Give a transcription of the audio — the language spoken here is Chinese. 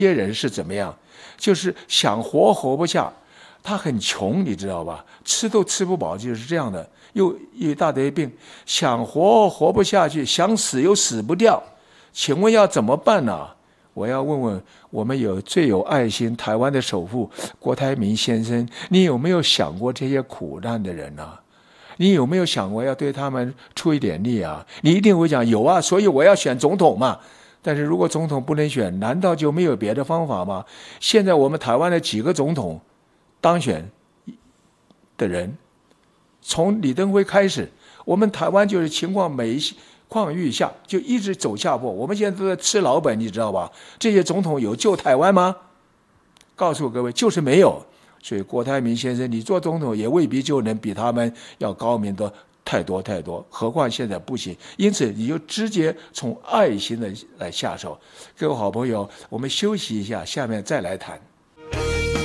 些人是怎么样？就是想活不下，他很穷，你知道吧？吃都吃不饱，就是这样的。又一大堆病，想活不下去，想死又死不掉。请问要怎么办呢？我要问问我们最有爱心台湾的首富郭台铭先生，你有没有想过这些苦难的人啊？你有没有想过要对他们出一点力啊？你一定会讲有啊，所以我要选总统嘛。但是如果总统不能选，难道就没有别的方法吗？现在我们台湾的几个总统当选的人，从李登辉开始，我们台湾就是情况每况愈下，就一直走下坡。我们现在都在吃老本，你知道吧？这些总统有救台湾吗？告诉各位，就是没有。所以郭台铭先生，你做总统也未必就能比他们要高明的太多，何况现在不行。因此，你就直接从爱心的来下手。各位好朋友，我们休息一下，下面再来谈。